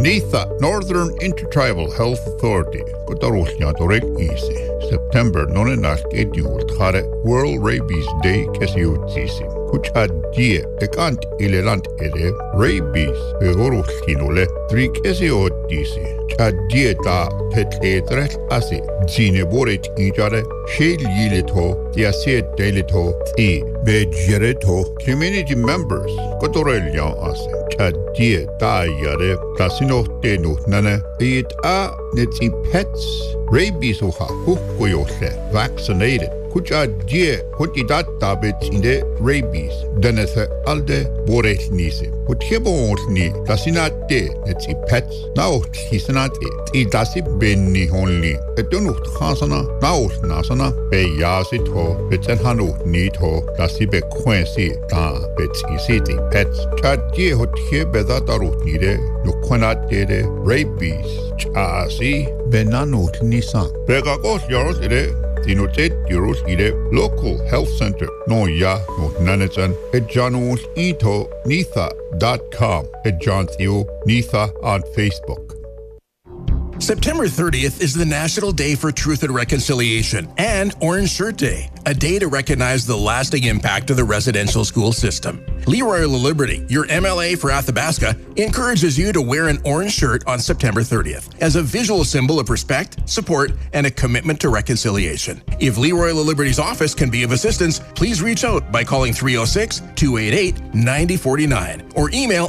NITHA, Northern Intertribal Health Authority, Kotarusnyadorek easy. September nonenal scheduled hare World Rabies Day kesiutsisi. Kuchadie ekant ilelant ere rabies begoruskinule tri kesiotisi. Chadie ta tetletres asi zineboret injare shel yileto diaset deleto ti bejereto community members kotorelian asi. Chadie ta yare tasino tenu nane it a netsi pets rabies oha hukkoyosle vaccinated. Kuchadie kutidata betinde rabies denese alde boretnisi. Kutkebonni tasinate netsi pets naut hisanate idasi benni honli. Etunut khasana naut nasana beyasit ho betenhanu nito tasi bekwensi ta betisiti pets. Chadie hotke bedatarut nide nukonate rabies chasi benanut nisan. Begakos yaros ide Tinotet Euros ide local health center no ya no nanatan ejanus ito nitha.com ejanthio nitha on Facebook. September 30th is the National Day for Truth and Reconciliation and Orange Shirt Day, a day to recognize the lasting impact of the residential school system. Leroy LaLiberty, your MLA for Athabasca, encourages you to wear an orange shirt on September 30th as a visual symbol of respect, support, and a commitment to reconciliation. If Leroy LaLiberty's office can be of assistance, please reach out by calling 306-288-9049 or email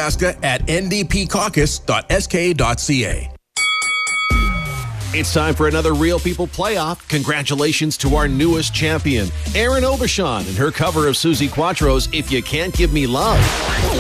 athabasca@ndpcaucus.sk.ca. It's time for another Real People playoff. Congratulations to our newest champion, Erin Obashan, and her cover of Suzi Quatro's If You Can't Give Me Love.